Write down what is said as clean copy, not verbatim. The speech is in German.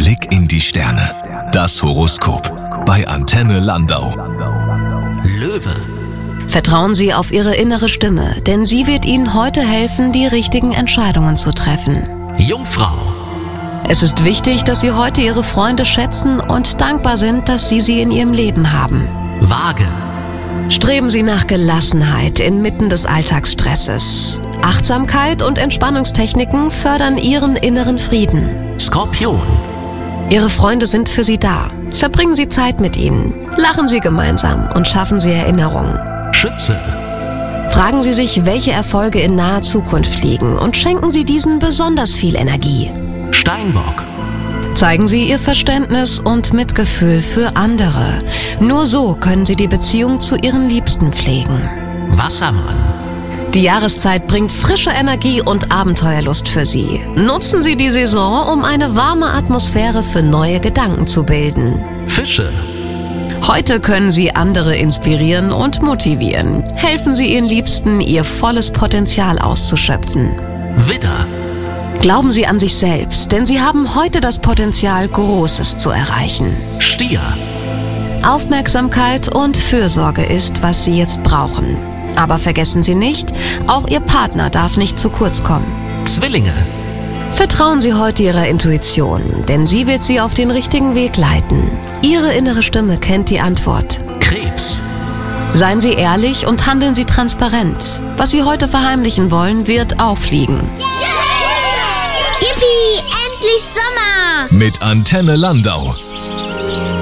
Blick in die Sterne. Das Horoskop bei Antenne Landau. Löwe. Vertrauen Sie auf Ihre innere Stimme, denn sie wird Ihnen heute helfen, die richtigen Entscheidungen zu treffen. Jungfrau. Es ist wichtig, dass Sie heute Ihre Freunde schätzen und dankbar sind, dass Sie sie in Ihrem Leben haben. Waage. Streben Sie nach Gelassenheit inmitten des Alltagsstresses. Achtsamkeit und Entspannungstechniken fördern Ihren inneren Frieden. Skorpion. Ihre Freunde sind für Sie da. Verbringen Sie Zeit mit ihnen. Lachen Sie gemeinsam und schaffen Sie Erinnerungen. Schütze. Fragen Sie sich, welche Erfolge in naher Zukunft liegen und schenken Sie diesen besonders viel Energie. Steinbock. Zeigen Sie Ihr Verständnis und Mitgefühl für andere. Nur so können Sie die Beziehung zu Ihren Liebsten pflegen. Wassermann. Die Jahreszeit bringt frische Energie und Abenteuerlust für Sie. Nutzen Sie die Saison, um eine warme Atmosphäre für neue Gedanken zu bilden. Fische. Heute können Sie andere inspirieren und motivieren. Helfen Sie Ihren Liebsten, ihr volles Potenzial auszuschöpfen. Widder. Glauben Sie an sich selbst, denn Sie haben heute das Potenzial, Großes zu erreichen. Stier. Aufmerksamkeit und Fürsorge ist, was Sie jetzt brauchen. Aber vergessen Sie nicht, auch Ihr Partner darf nicht zu kurz kommen. Zwillinge. Vertrauen Sie heute Ihrer Intuition, denn sie wird Sie auf den richtigen Weg leiten. Ihre innere Stimme kennt die Antwort. Krebs. Seien Sie ehrlich und handeln Sie transparent. Was Sie heute verheimlichen wollen, wird auffliegen. Yippie, endlich Sommer! Mit Antenne Landau.